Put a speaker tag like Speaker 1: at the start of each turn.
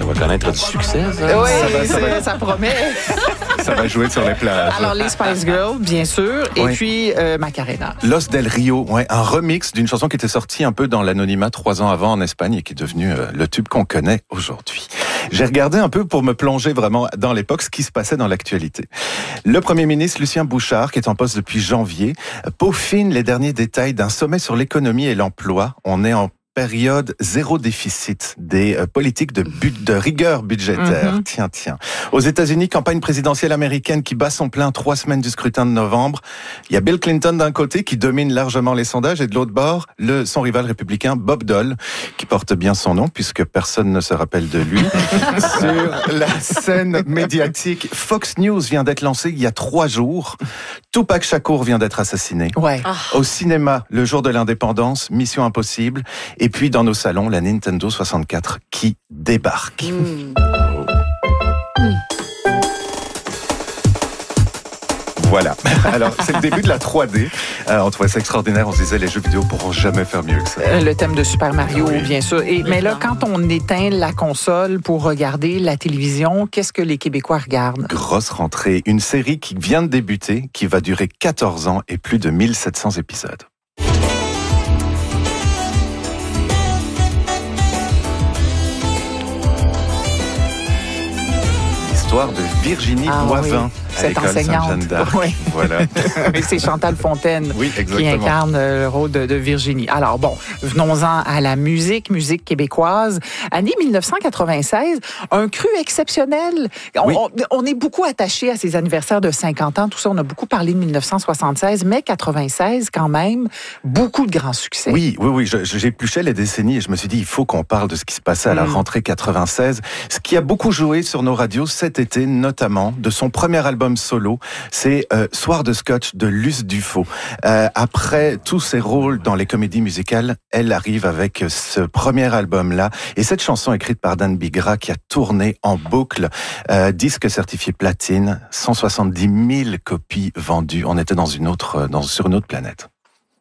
Speaker 1: Ça va connaître du succès, ça.
Speaker 2: Oui,
Speaker 3: ça promet.
Speaker 2: Ça va jouer sur les plages.
Speaker 3: Alors, les Spice Girls, bien sûr, et puis Macarena.
Speaker 2: Los del Rio, un remix d'une chanson qui était sortie un peu dans l'anonymat 3 ans avant en Espagne et qui est devenu le tube qu'on connaît aujourd'hui. J'ai regardé un peu pour me plonger vraiment dans l'époque, ce qui se passait dans l'actualité. Le Premier ministre Lucien Bouchard, qui est en poste depuis janvier, peaufine les derniers détails d'un sommet sur l'économie et l'emploi. On est en période zéro déficit des politiques de rigueur budgétaire. Tiens. Aux États-Unis, campagne présidentielle américaine qui bat son plein 3 semaines du scrutin de novembre. Il y a Bill Clinton d'un côté qui domine largement les sondages et de l'autre bord, son rival républicain Bob Dole, qui porte bien son nom puisque personne ne se rappelle de lui. Sur la scène médiatique, Fox News vient d'être lancé il y a 3 jours. Tupac Shakur vient d'être assassiné. Au cinéma, le jour de l'indépendance, Mission Impossible. Et puis dans nos salons, la Nintendo 64 qui débarque. Voilà. Alors, c'est le début de la 3D. On trouvait ça extraordinaire. On se disait, les jeux vidéo pourront jamais faire mieux que ça.
Speaker 3: Le thème de Super Mario, bien sûr. Mais là, quand on éteint la console pour regarder la télévision, qu'est-ce que les Québécois regardent?
Speaker 2: Grosse rentrée. Une série qui vient de débuter, qui va durer 14 ans et plus de 1700 épisodes. De Virginie Boivin.
Speaker 3: Cette enseignante.
Speaker 2: Sainte-Jeanne d'Arc. Voilà.
Speaker 3: C'est Chantal Fontaine qui incarne le rôle de Virginie. Alors bon, venons-en à la musique québécoise. Année 1996, un cru exceptionnel. On est beaucoup attaché à ces anniversaires de 50 ans, tout ça. On a beaucoup parlé de 1976, mais 96 quand même, beaucoup de grands succès.
Speaker 2: Oui. J'épluchais les décennies et je me suis dit, il faut qu'on parle de ce qui se passait à la rentrée 96. Ce qui a beaucoup joué sur nos radios cet été, notamment de son premier album solo, c'est Soir de Scotch de Luce Dufaux. Après tous ses rôles dans les comédies musicales, elle arrive avec ce premier album-là. Et cette chanson écrite par Dan Bigra qui a tourné en boucle, disque certifié platine, 170 000 copies vendues. On était sur une autre planète.